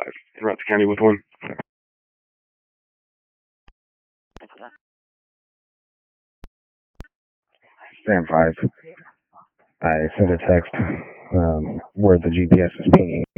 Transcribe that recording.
throughout the county with one. Stand 5. I sent a text where the GPS is pinging.